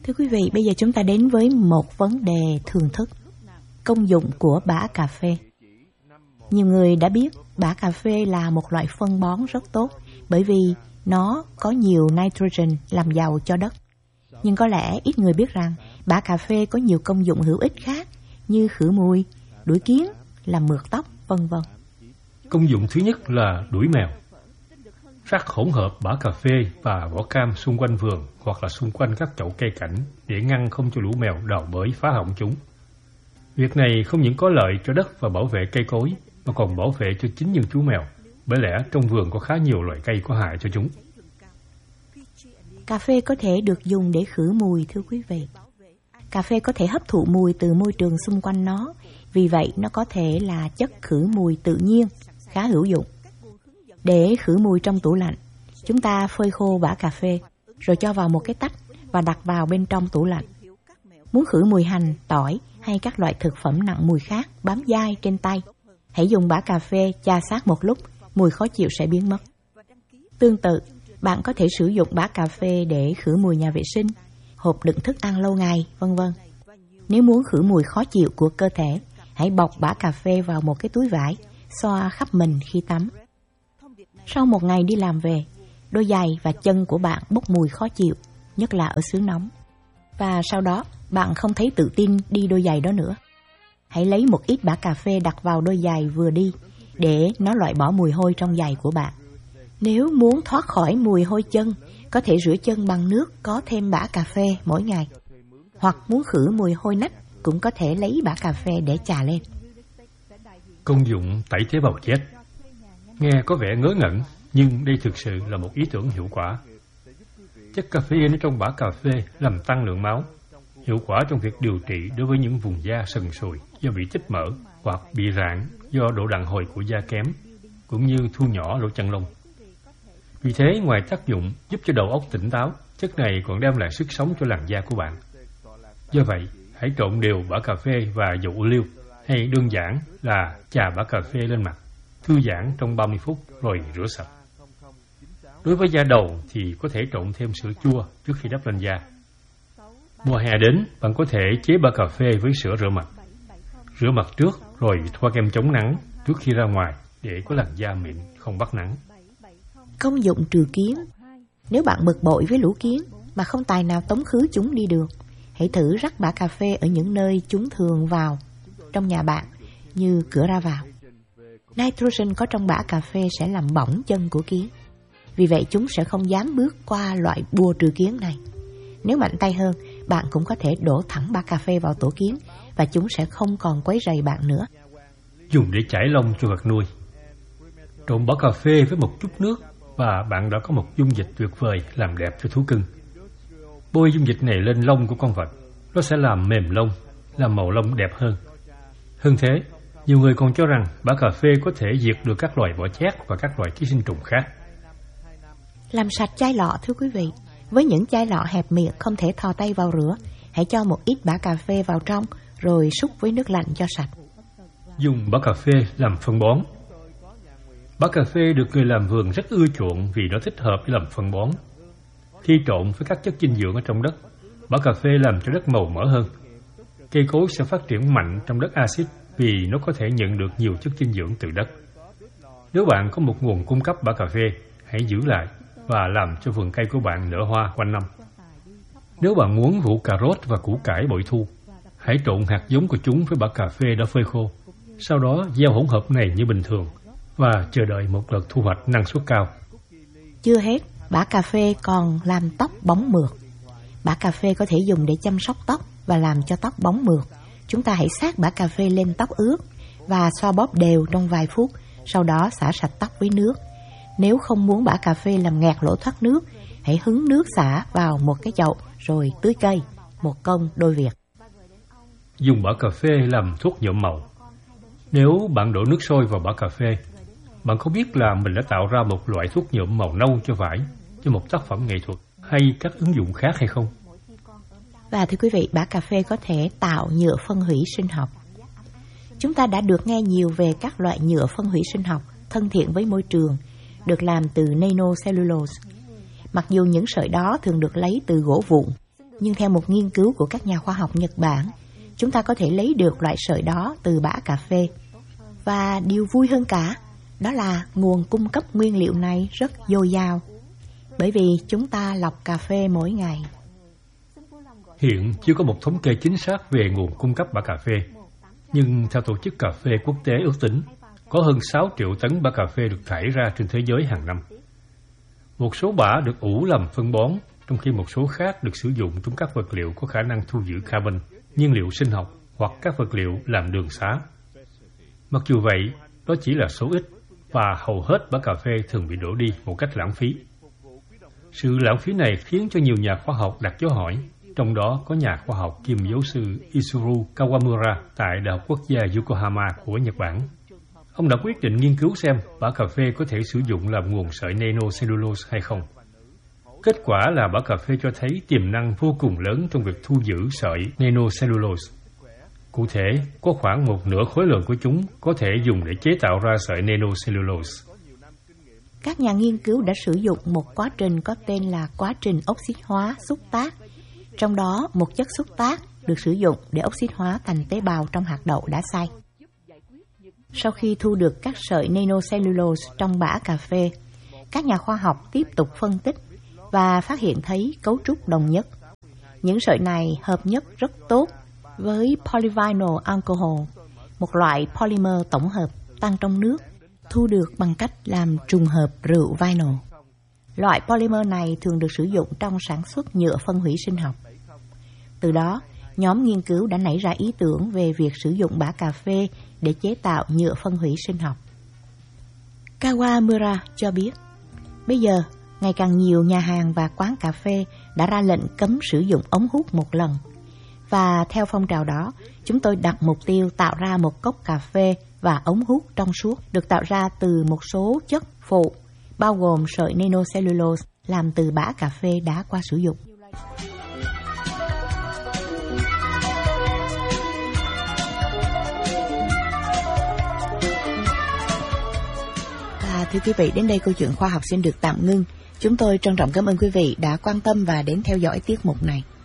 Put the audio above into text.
Thưa quý vị, bây giờ chúng ta đến với một vấn đề thường thức. Công dụng của bã cà phê. Nhiều người đã biết bã cà phê là một loại phân bón rất tốt bởi vì nó có nhiều nitrogen làm giàu cho đất. Nhưng có lẽ ít người biết rằng bã cà phê có nhiều công dụng hữu ích khác như khử mùi, đuổi kiến, làm mượt tóc, vân vân. Công dụng thứ nhất là đuổi mèo. Rắc hỗn hợp bã cà phê và vỏ cam xung quanh vườn hoặc là xung quanh các chậu cây cảnh để ngăn không cho lũ mèo đào bới phá hỏng chúng. Việc này không những có lợi cho đất và bảo vệ cây cối, mà còn bảo vệ cho chính những chú mèo, bởi lẽ trong vườn có khá nhiều loại cây có hại cho chúng. Cà phê có thể được dùng để khử mùi, thưa quý vị. Cà phê có thể hấp thụ mùi từ môi trường xung quanh nó, vì vậy nó có thể là chất khử mùi tự nhiên, khá hữu dụng. Để khử mùi trong tủ lạnh, chúng ta phơi khô bã cà phê, rồi cho vào một cái tách và đặt vào bên trong tủ lạnh. Muốn khử mùi hành, tỏi hay các loại thực phẩm nặng mùi khác bám dai trên tay, hãy dùng bã cà phê chà sát một lúc, mùi khó chịu sẽ biến mất. Tương tự, bạn có thể sử dụng bã cà phê để khử mùi nhà vệ sinh, hộp đựng thức ăn lâu ngày, vân vân. Nếu muốn khử mùi khó chịu của cơ thể, hãy bọc bã cà phê vào một cái túi vải, xoa khắp mình khi tắm. Sau một ngày đi làm về, đôi giày và chân của bạn bốc mùi khó chịu, nhất là ở xứ nóng. Và sau đó, bạn không thấy tự tin đi đôi giày đó nữa. Hãy lấy một ít bã cà phê đặt vào đôi giày vừa đi, để nó loại bỏ mùi hôi trong giày của bạn. Nếu muốn thoát khỏi mùi hôi chân, có thể rửa chân bằng nước có thêm bã cà phê mỗi ngày. Hoặc muốn khử mùi hôi nách, cũng có thể lấy bã cà phê để chà lên. Công dụng tẩy tế bào chết. Nghe có vẻ ngớ ngẩn, nhưng đây thực sự là một ý tưởng hiệu quả. Chất caffeine ở trong bã cà phê làm tăng lượng máu, hiệu quả trong việc điều trị đối với những vùng da sần sùi do bị tích mỡ hoặc bị rạn do độ đàn hồi của da kém, cũng như thu nhỏ lỗ chân lông. Vì thế, ngoài tác dụng giúp cho đầu óc tỉnh táo, chất này còn đem lại sức sống cho làn da của bạn. Do vậy, hãy trộn đều bã cà phê và dầu ô liu, hay đơn giản là chà bã cà phê lên mặt, thư giãn trong 30 phút rồi rửa sạch. Đối với da đầu thì có thể trộn thêm sữa chua trước khi đắp lên da. Mùa hè đến, bạn có thể chế bã cà phê với sữa rửa mặt. Rửa mặt trước rồi thoa kem chống nắng trước khi ra ngoài để có làn da mịn, không bắt nắng. Công dụng trừ kiến. Nếu bạn bực bội với lũ kiến mà không tài nào tống khứ chúng đi được, hãy thử rắc bã cà phê ở những nơi chúng thường vào trong nhà bạn, như cửa ra vào. Nitrogen có trong bã cà phê sẽ làm bỏng chân của kiến. Vì vậy chúng sẽ không dám bước qua loại bùa trừ kiến này. Nếu mạnh tay hơn, bạn cũng có thể đổ thẳng bã cà phê vào tổ kiến và chúng sẽ không còn quấy rầy bạn nữa. Dùng để chải lông cho vật nuôi. Trộn bã cà phê với một chút nước và bạn đã có một dung dịch tuyệt vời làm đẹp cho thú cưng. Bôi dung dịch này lên lông của con vật, nó sẽ làm mềm lông, làm màu lông đẹp hơn. Hơn thế, nhiều người còn cho rằng bã cà phê có thể diệt được các loài bọ chét và các loài ký sinh trùng khác. Làm sạch chai lọ, thưa quý vị. Với những chai lọ hẹp miệng không thể thò tay vào rửa, hãy cho một ít bã cà phê vào trong rồi xúc với nước lạnh cho sạch. Dùng bã cà phê làm phân bón. Bã cà phê được người làm vườn rất ưa chuộng vì nó thích hợp để làm phân bón. Khi trộn với các chất dinh dưỡng ở trong đất, bã cà phê làm cho đất màu mỡ hơn. Cây cối sẽ phát triển mạnh trong đất axit vì nó có thể nhận được nhiều chất dinh dưỡng từ đất. Nếu bạn có một nguồn cung cấp bã cà phê, hãy giữ lại và làm cho vườn cây của bạn nở hoa quanh năm. Nếu bạn muốn vụ cà rốt và củ cải bội thu, hãy trộn hạt giống của chúng với bã cà phê đã phơi khô. Sau đó gieo hỗn hợp này như bình thường và chờ đợi một đợt thu hoạch năng suất cao. Chưa hết, bã cà phê còn làm tóc bóng mượt. Bã cà phê có thể dùng để chăm sóc tóc và làm cho tóc bóng mượt. Chúng ta hãy xát bã cà phê lên tóc ướt và xoa bóp đều trong vài phút, sau đó xả sạch tóc với nước. Nếu không muốn bã cà phê làm nghẹt lỗ thoát nước, hãy hứng nước xả vào một cái chậu rồi tưới cây, một công đôi việc. Dùng bã cà phê làm thuốc nhuộm màu. Nếu bạn đổ nước sôi vào bã cà phê, bạn có biết là mình đã tạo ra một loại thuốc nhuộm màu nâu cho vải, cho một tác phẩm nghệ thuật hay các ứng dụng khác hay không? Và thưa quý vị, bã cà phê có thể tạo nhựa phân hủy sinh học. Chúng ta đã được nghe nhiều về các loại nhựa phân hủy sinh học thân thiện với môi trường, được làm từ nanocellulose. Mặc dù những sợi đó thường được lấy từ gỗ vụn, Nhưng theo một nghiên cứu của các nhà khoa học Nhật Bản, chúng ta có thể lấy được loại sợi đó từ bã cà phê. Và điều vui hơn cả, đó là nguồn cung cấp nguyên liệu này rất dồi dào, bởi vì chúng ta lọc cà phê mỗi ngày. Hiện chưa có một thống kê chính xác về nguồn cung cấp bã cà phê, nhưng theo Tổ chức Cà phê Quốc tế ước tính, có hơn 6 triệu tấn bã cà phê được thải ra trên thế giới hàng năm. Một số bã được ủ làm phân bón, trong khi một số khác được sử dụng trong các vật liệu có khả năng thu giữ carbon, nhiên liệu sinh học hoặc các vật liệu làm đường xá. Mặc dù vậy, đó chỉ là số ít, và hầu hết bã cà phê thường bị đổ đi một cách lãng phí. Sự lãng phí này khiến cho nhiều nhà khoa học đặt dấu hỏi, trong đó có nhà khoa học kiêm giáo sư Isuru Kawamura tại Đại học Quốc gia Yokohama của Nhật Bản. Ông đã quyết định nghiên cứu xem bã cà phê có thể sử dụng làm nguồn sợi nanocellulose hay không. Kết quả là bã cà phê cho thấy tiềm năng vô cùng lớn trong việc thu giữ sợi nanocellulose. Cụ thể, có khoảng một nửa khối lượng của chúng có thể dùng để chế tạo ra sợi nanocellulose. Các nhà nghiên cứu đã sử dụng một quá trình có tên là quá trình oxit hóa xúc tác. Trong đó, một chất xúc tác được sử dụng để oxit hóa thành tế bào trong hạt đậu đã xay. Sau khi thu được các sợi nanocellulose trong bã cà phê, các nhà khoa học tiếp tục phân tích và phát hiện thấy cấu trúc đồng nhất. Những sợi này hợp nhất rất tốt với polyvinyl alcohol, một loại polymer tổng hợp tan trong nước, thu được bằng cách làm trùng hợp rượu vinyl. Loại polymer này thường được sử dụng trong sản xuất nhựa phân hủy sinh học. Từ đó, nhóm nghiên cứu đã nảy ra ý tưởng về việc sử dụng bã cà phê để chế tạo nhựa phân hủy sinh học. Kawamura cho biết, bây giờ, ngày càng nhiều nhà hàng và quán cà phê đã ra lệnh cấm sử dụng ống hút một lần. Và theo phong trào đó, chúng tôi đặt mục tiêu tạo ra một cốc cà phê và ống hút trong suốt được tạo ra từ một số chất phụ, bao gồm sợi nanocellulose làm từ bã cà phê đã qua sử dụng. Và thưa quý vị, đến đây câu chuyện khoa học xin được tạm ngưng. Chúng tôi trân trọng cảm ơn quý vị đã quan tâm và đến theo dõi tiết mục này.